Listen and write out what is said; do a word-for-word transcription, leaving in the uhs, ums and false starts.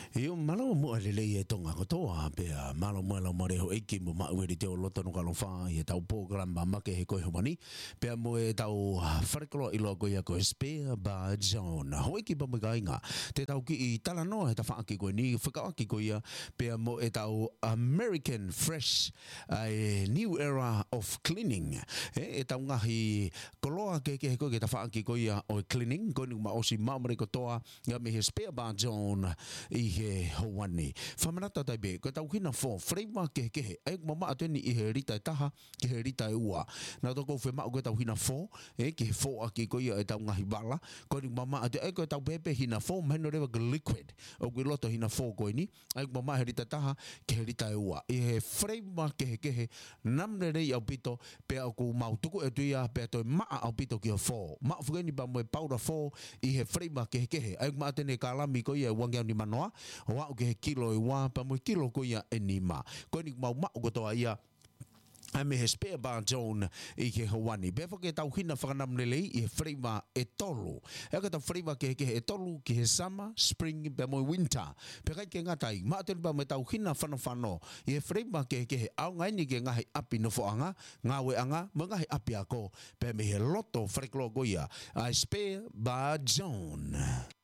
Io malo mo le le tonga ko toa pe malo mo la mo re ho eki mo ma we te o loto no kalo fa e tau program ma ke he ko ho mani pe mo e tau farklo i logo ya ko spare ba zone ho eki ba mo gainga te tau ki i tala no e ta fa ki ko ni fa ki ko ya pe mo e tau American fresh a new era of cleaning e tau ngahi koloa ke ke ko ke ta fa ki ko ya o cleaning ko ni ma o si ma mo ko toa ya me he spare ba zone i he Hawani. Whamanata tai be, ko tau hina fo, freima ke ke he, e mama ateni i he rita e taha, ke he rita e ua. Nā toko whe mao ko tau hina fo, e ke he fo a ki ko ia e tau ngahi wala, ko ni mama ate, e ko tau pepe hina fo, mahino rewa ke liquid, o kui loto hina fo ko ni, e mama he rita taha, ke he rita e ua. I he freima ke he ke he, namne rei au pito, pe au ku mau tuku e tuia, pe atoi maa au pito ki he fo. Maa fugeni pa moe powder fo, i he freima ke he ke he, e ma atene ka lami ko ia e wangiau ni manoa, wa ke kilo e wa pa mo kilo ko ia enima ko ni mau mau ko toa ia a me he spare bar zone i ke Hawani be fo ke tau hina whakanam lelei i he freima e tolu e ka tau freima ke ke e tolu ki he summer spring pe mo winter pe kai ke ngatai ma te ba me tau hina whana whano i he freima ke ke au ngai ni ke ngahi api no foanga ngawe anga mo ngahi api ako pe me he loto freklo ko ia a spare bar zone.